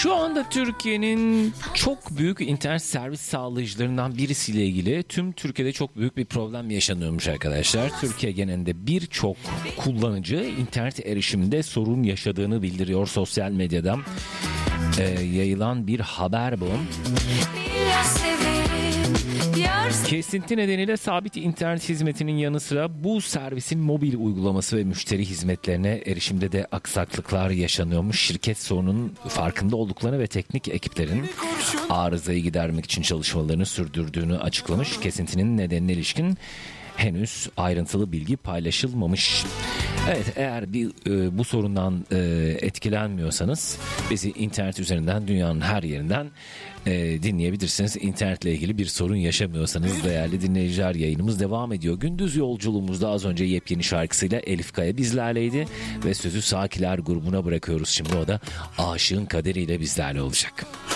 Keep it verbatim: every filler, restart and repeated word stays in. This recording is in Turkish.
Şu anda Türkiye'nin çok büyük internet servis sağlayıcılarından birisiyle ilgili tüm Türkiye'de çok büyük bir problem yaşanıyormuş arkadaşlar. Türkiye genelinde birçok kullanıcı internet erişiminde sorun yaşadığını bildiriyor sosyal medyadan. Ee, yayılan bir haber bu. Kesinti nedeniyle sabit internet hizmetinin yanı sıra bu servisin mobil uygulaması ve müşteri hizmetlerine erişimde de aksaklıklar yaşanıyormuş. Şirket sorunun farkında olduklarını ve teknik ekiplerin arızayı gidermek için çalışmalarını sürdürdüğünü açıklamış. Kesintinin nedenine ilişkin henüz ayrıntılı bilgi paylaşılmamış. Evet, eğer bir e, bu sorundan e, etkilenmiyorsanız bizi internet üzerinden dünyanın her yerinden e, dinleyebilirsiniz. İnternetle ilgili bir sorun yaşamıyorsanız değerli dinleyiciler, yayınımız devam ediyor. Gündüz yolculuğumuzda az önce yepyeni şarkısıyla Elif Kaya bizlerleydi ve sözü Sakiler grubuna bırakıyoruz. Şimdi o da Aşığın Kaderiyle bizlerle olacak.